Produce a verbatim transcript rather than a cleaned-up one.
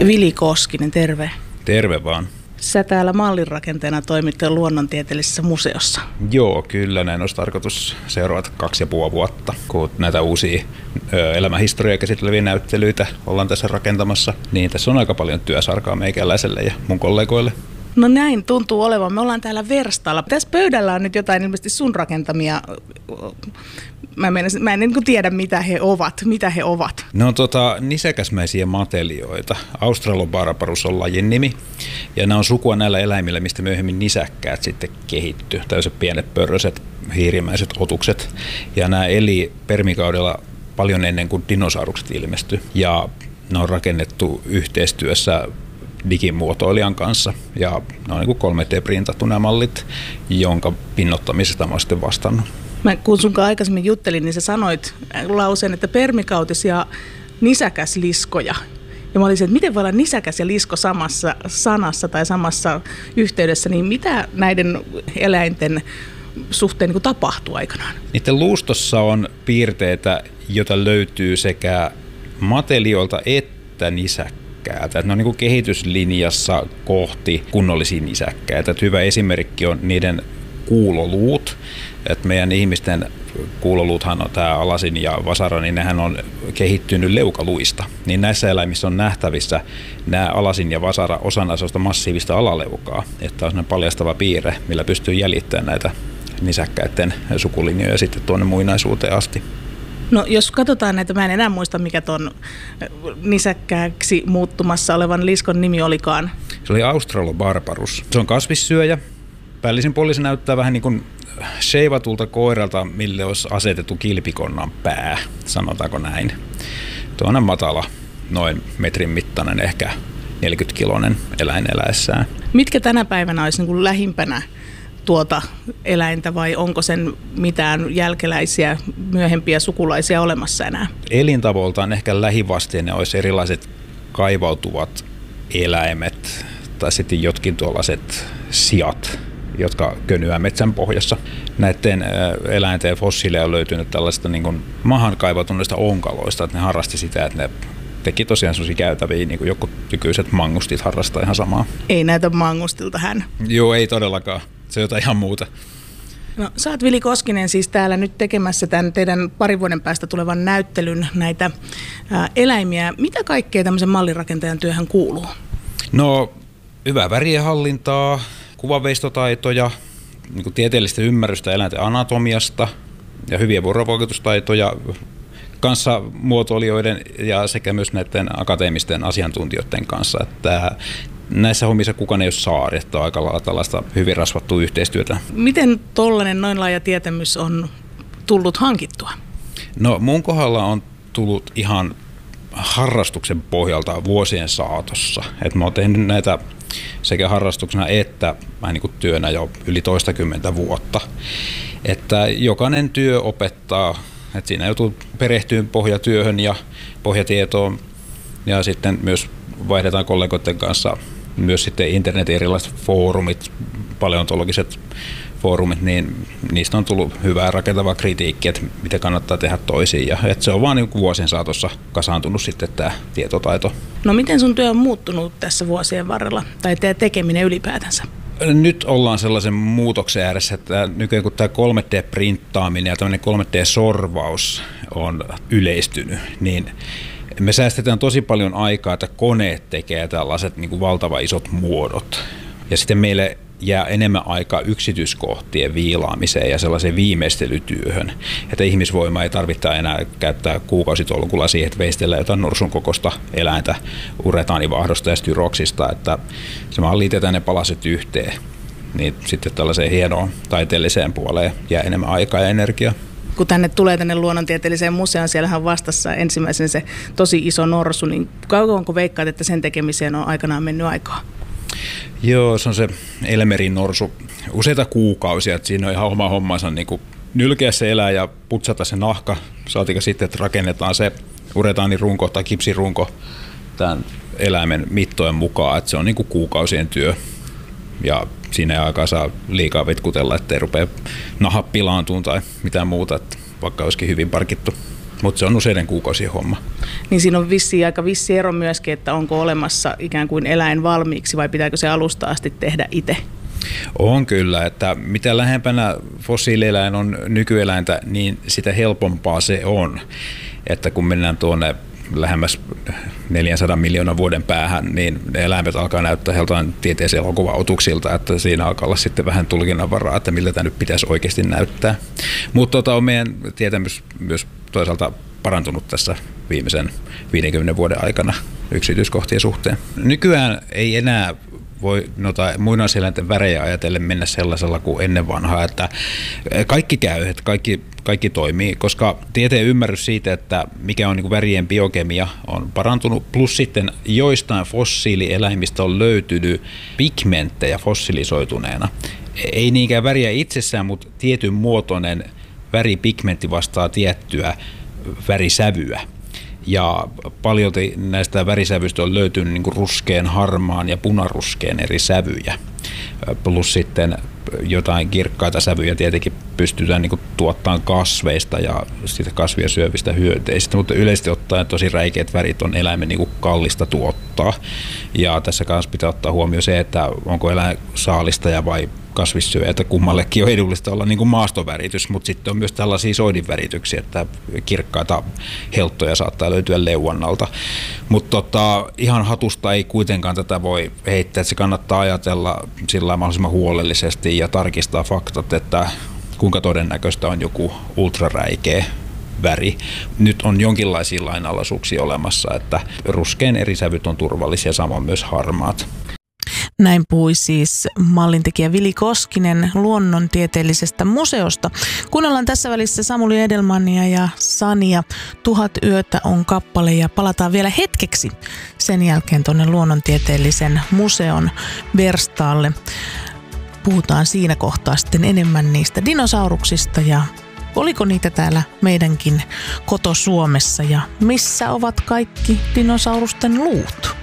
Vili Koskinen, terve. Terve vaan. Sä täällä mallinrakenteena toimit luonnontieteellisessä museossa. Joo, kyllä näin olisi tarkoitus seuraavat kaksi ja puoli vuotta, kun näitä uusia ö, elämänhistoriaa käsitteleviä näyttelyitä ollaan tässä rakentamassa. Niin tässä on aika paljon työsarkaa meikäläiselle ja mun kollegoille. No näin tuntuu olevan. Me ollaan täällä verstaalla. Tässä pöydällä on nyt jotain ilmeisesti sun rakentamia. Mä, menisin, mä en niin kuin tiedä, mitä he ovat. Mitä he ovat. Ne on tota, nisäkäsmäisiä matelioita. Australobarbarus on lajin nimi. Ja nämä on sukua näillä eläimillä, mistä myöhemmin nisäkkäät sitten kehittyy. Tällaiset pienet pörröiset, hiirimäiset otukset. Ja nämä eli permikaudella paljon ennen kuin dinosaurukset ilmestyi. Ja ne on rakennettu yhteistyössä digimuotoilijan kanssa, ja ne on niin kuin kolme D-printattu nämä mallit, jonka pinnottamisesta mä oon sitten vastannut. Mä, kun sunkaan aikaisemmin juttelin, niin sä sanoit lauseen, että permikautisia nisäkäsliskoja. Ja mä olisin, että miten voi olla nisäkäs ja lisko samassa sanassa tai samassa yhteydessä, niin mitä näiden eläinten suhteen niin kuin tapahtuu aikanaan? Niiden luustossa on piirteitä, joita löytyy sekä matelioilta että nisäkkäiltä. Ne on niin kuin kehityslinjassa kohti kunnollisia nisäkkäitä. Hyvä esimerkki on niiden kuuloluut. Et meidän ihmisten kuuloluuthan on tämä alasin ja vasara, niin nehän on kehittynyt leukaluista. Niin näissä eläimissä on nähtävissä nämä alasin ja vasara osana sellaista massiivista alaleukaa. Että on paljastava piirre, millä pystyy jäljittämään näitä nisäkkäiden sukulinjoja sitten tuonne muinaisuuteen asti. No jos katsotaan näitä, mä en enää muista mikä ton nisäkkääksi muuttumassa olevan liskon nimi olikaan. Se oli Australobarbarus. Se on kasvissyöjä. Päällisin puolin se näyttää vähän niin kuin sheivatulta koiralta, mille olisi asetettu kilpikonnan pää, sanotaanko näin. Tuo on matala, noin metrin mittainen, ehkä neljäkymmentä kiloinen eläin eläessään. Mitkä tänä päivänä olisi niin kuin lähimpänä tuota eläintä vai onko sen mitään jälkeläisiä, myöhempiä sukulaisia olemassa enää? Elintavoiltaan ehkä lähivasteinen olisi erilaiset kaivautuvat eläimet tai sitten jotkin tuollaiset siat, jotka könyää metsän pohjassa. Näiden eläinten fossiileja on löytynyt tällaista niin kuin maahan kaivautuneista onkaloista, että ne harrasti sitä, että ne teki tosiaan sellaisia käytäviä, niin kuin joku nykyiset mangustit harrastaa ihan samaa. Ei näytä mangustilta hän. Joo, ei todellakaan. Se on jotain ihan muuta. No, sä oot Vili Koskinen siis täällä nyt tekemässä tämän teidän parin vuoden päästä tulevan näyttelyn näitä ää, eläimiä. Mitä kaikkea tämmöisen mallirakentajan työhön kuuluu? No, hyvää värienhallintaa, kuvanveistotaitoja, niin kuin tieteellistä ymmärrystä eläinten anatomiasta ja hyviä vuorovaikutustaitoja kanssa muotoilijoiden ja sekä myös näiden akateemisten asiantuntijoiden kanssa. Että näissä hommissa kukaan ei ole saari, että on aika lailla tällaista hyvin rasvattua yhteistyötä. Miten tollainen noin laaja tietämys on tullut hankittua? No mun kohdalla on tullut ihan harrastuksen pohjalta vuosien saatossa. Et mä oon tehnyt näitä sekä harrastuksena että niin kuin työnä jo yli toistakymmentä vuotta. Että jokainen työ opettaa, että siinä joutuu perehtyyn pohjatyöhön ja pohjatietoon ja sitten myös vaihdetaan kollegoiden kanssa myös sitten internetin erilaiset foorumit, paleontologiset foorumit, niin niistä on tullut hyvää rakentavaa kritiikkiä, että mitä kannattaa tehdä toisiin. Ja että se on vaan niin vuosien saatossa kasaantunut sitten tämä tietotaito. No miten sun työ on muuttunut tässä vuosien varrella, tai teidän tekeminen ylipäätänsä? Nyt ollaan sellaisen muutoksen ääressä, että nykyään kun tämä kolme D-printtaaminen ja tämmöinen kolme D-sorvaus on yleistynyt, niin me säästetään tosi paljon aikaa, että koneet tekee tällaiset niin kuin valtavan isot muodot. Ja sitten meille jää enemmän aikaa yksityiskohtien viilaamiseen ja sellaiseen viimeistelytyöhön, että ihmisvoima ei tarvitse enää käyttää kuukausitolkulla siihen, että veistellään jotain norsun kokoista eläintä uretaanivahdosta ja styroksista, että se vaan liitetään ne palaset yhteen, niin sitten tällaiseen hienoon taiteelliseen puoleen jää enemmän aikaa ja energiaa. Kun tänne tulee tänne luonnontieteelliseen museoon, siellähän on vastassa ensimmäisen se tosi iso norsu, niin kauanko veikkaat, että sen tekemiseen on aikanaan mennyt aikaa? Joo, se on se Elmerin norsu useita kuukausia, että siinä on ihan oma hommansa niin kuin nylkeä se eläin ja putsata se nahka, saatika sitten, että rakennetaan se uretaanirunko tai kipsirunko tämän eläimen mittojen mukaan, että se on niin kuin kuukausien työ ja siinä ei aikaa saa liikaa vetkutella, ettei rupea naha pilaantumaan tai mitään muuta, että vaikka olisikin hyvin parkittu. mutta se on useiden kuukausien homma. Niin siinä on vissiin aika vissi ero myöskin, että onko olemassa ikään kuin eläin valmiiksi vai pitääkö se alusta asti tehdä itse? On kyllä, että mitä lähempänä fossiilieläin on nykyeläintä, niin sitä helpompaa se on. Että kun mennään tuonne lähemmäs neljänsadan miljoonan vuoden päähän, niin ne eläimet alkaa näyttää joltain tieteellisen elokuva-otuksilta, että siinä alkaa olla sitten vähän tulkinnanvaraa, että miltä tämä nyt pitäisi oikeasti näyttää. Mutta tota, on meidän tietämys myös toisaalta parantunut tässä viimeisen viidenkymmenen vuoden aikana yksityiskohtien suhteen. Nykyään ei enää voi noita muinaiseläinten värejä ajatellen mennä sellaisella kuin ennen vanhaa, että kaikki käy, että kaikki, kaikki toimii, koska tieteen ymmärrys siitä, että mikä on niin kuin värien biokemia, on parantunut, plus sitten joistain fossiilieläimistä on löytynyt pigmenttejä fossilisoituneena. Ei niinkään väriä itsessään, mutta tietyn muotoinen väripigmentti vastaa tiettyä värisävyä. Ja paljolti näistä värisävyistä on löytynyt niin kuin ruskean, harmaan ja punaruskeen eri sävyjä. Plus sitten jotain kirkkaita sävyjä tietenkin pystytään niin kuin tuottamaan kasveista ja sitten kasvia syövistä hyönteisistä, mutta yleisesti ottaen tosi räikeät värit on eläimen niin kuin kallista tuottaa. Ja tässä kanssa pitää ottaa huomioon se, että onko eläin saalistaja vai kasvissyöjä, että kummallekin on edullista olla niin kuin maastoväritys, mutta sitten on myös tällaisia soidinvärityksiä, että kirkkaita helttoja saattaa löytyä leuannalta. Mutta tota, ihan hatusta ei kuitenkaan tätä voi heittää, että se kannattaa ajatella sillä mahdollisimman huolellisesti ja tarkistaa faktat, että kuinka todennäköistä on joku ultraräikeä väri. Nyt on jonkinlaisia lainalaisuuksia olemassa, että ruskean eri sävyt on turvallisia, samoin myös harmaat. Näin puhui siis mallintekijä Vili Koskinen Luonnontieteellisestä museosta. Kuunnellaan tässä välissä Samuli Edelmania ja Sania. Tuhat yötä on kappale ja palataan vielä hetkeksi sen jälkeen tuonne Luonnontieteellisen museon verstaalle. Puhutaan siinä kohtaa sitten enemmän niistä dinosauruksista ja oliko niitä täällä meidänkin koto-Suomessa ja missä ovat kaikki dinosaurusten luut?